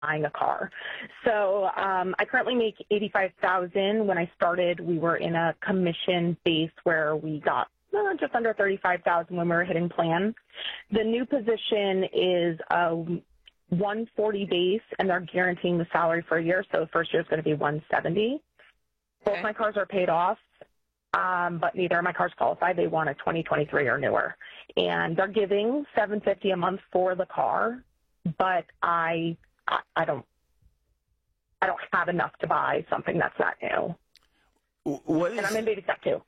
buying a car. So I currently make $85,000. When I started, we were in a commission base where we got just under $35,000 when we were hitting plan. The new position is a 140 base, and they're guaranteeing the salary for a year. So the first year is going to be 170. Both my cars are paid off, but neither of my cars qualify. They want a 2023 or newer, and they're giving $750 a month for the car, but I don't have enough to buy something that's not new. And I'm in baby step 2.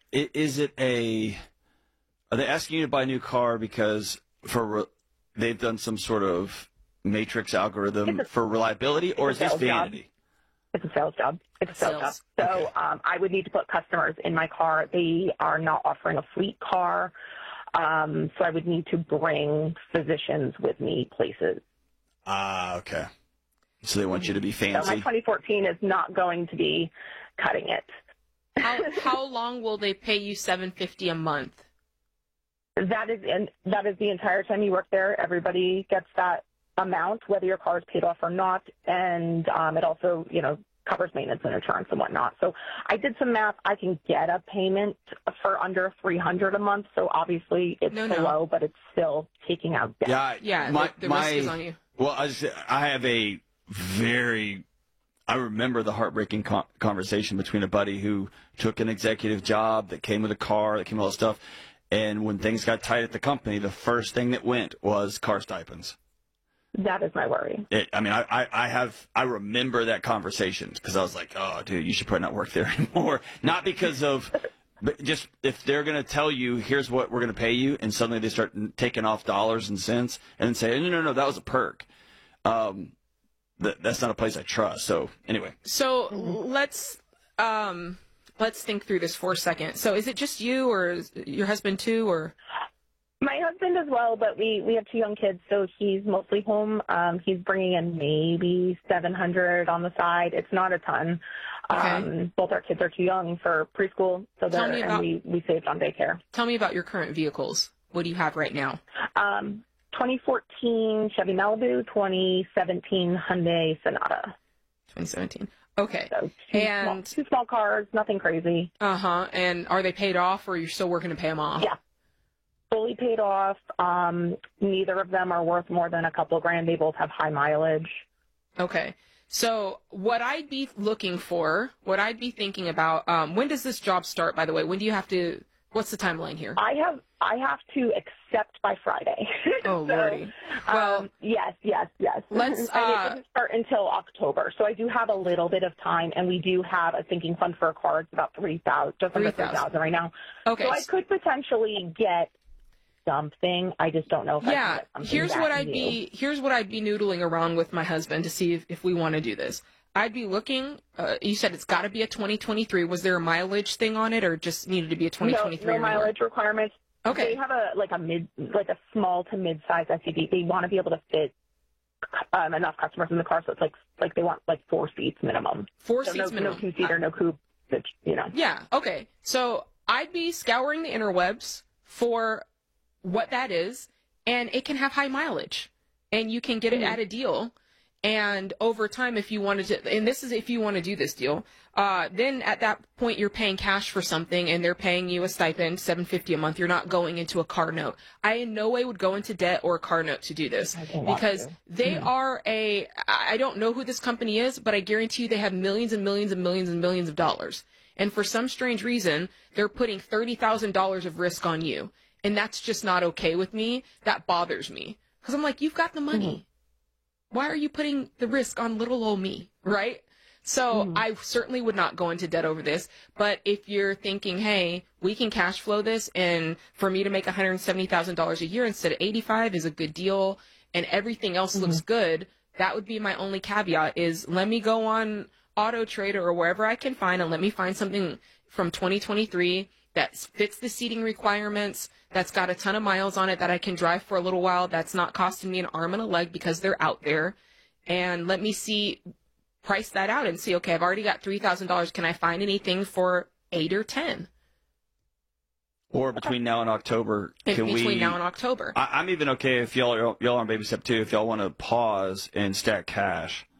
Are they asking you to buy a new car because they've done some sort of matrix algorithm for reliability, or is this vanity? It's a sales job. So I would need to put customers in my car. They are not offering a fleet car, so I would need to bring physicians with me places. Okay. So they want you to be fancy. So my 2014 is not going to be cutting it. How long will they pay you $750 a month? That is the entire time you work there. Everybody gets that amount, whether your car is paid off or not, and it also, covers maintenance and insurance and whatnot. So I did some math. I can get a payment for under $300 a month. So obviously it's low, but it's still taking out debt. Yeah. The risk is on you. Well, I have I remember the heartbreaking conversation between a buddy who took an executive job that came with a car, that came with all that stuff, and when things got tight at the company, the first thing that went was car stipends. That is my worry. I remember that conversation because I was like, oh, dude, you should probably not work there anymore. Not because of, but just if they're going to tell you, here's what we're going to pay you, and suddenly they start taking off dollars and cents and then say, no, that was a perk. That's not a place I trust. So anyway. So let's think through this for a second. So is it just you, or is your husband too, or? My husband as well, but we have 2 young kids, so he's mostly home. He's bringing in maybe $700 on the side. It's not a ton. Okay. Both our kids are too young for preschool, so we saved on daycare. Tell me about your current vehicles. What do you have right now? 2014 Chevy Malibu, 2017 Hyundai Sonata. 2017. Okay. So two small cars, nothing crazy. And are they paid off, or you're still working to pay them off? Yeah. Fully paid off. Neither of them are worth more than a couple grand. They both have high mileage. Okay. So what I'd be looking for, what I'd be thinking about, when does this job start, by the way? When do you have to, what's the timeline here? I have to accept by Friday. Oh, so, Lordy. Well, yes. Let's, it doesn't start until October. So I do have a little bit of time, and we do have a sinking fund for a car. It's about $3,000, just under $3,000 right now. Okay. So I could potentially get something. I just don't know if I can get something. Here's what I'd be noodling around with my husband to see if we want to do this. I'd be looking, you said it's got to be a 2023. Was there a mileage thing on it, or just needed to be a 2023? No mileage requirements. Okay. They have a small to mid-size SUV. They want to be able to fit enough customers in the car, so it's like they want 4 seats minimum. 4 seats minimum. No 2-seater, no coupe, Yeah, okay. So I'd be scouring the interwebs for what that is, and it can have high mileage, and you can get it at a deal. And over time, if you wanted to, and this is if you want to do this deal, then at that point you're paying cash for something, and they're paying you a stipend, $750 a month. You're not going into a car note. I in no way would go into debt or a car note to do this, because they are I don't know who this company is, but I guarantee you they have millions and millions and millions and millions of dollars. And for some strange reason, they're putting $30,000 of risk on you. And that's just not okay with me. That bothers me. Because I'm like, you've got the money. Why are you putting the risk on little old me, right? So I certainly would not go into debt over this. But if you're thinking, hey, we can cash flow this, and for me to make $170,000 a year instead of $85 is a good deal, and everything else looks good, that would be my only caveat is let me go on Auto Trader or wherever I can find, and let me find something from 2023 that fits the seating requirements, that's got a ton of miles on it that I can drive for a little while, that's not costing me an arm and a leg because they're out there. And let me price that out and see, okay, I've already got $3,000. Can I find anything for 8 or 10? Or between now and October, between now and October. I'm even okay if y'all are on baby step 2, if y'all want to pause and stack cash.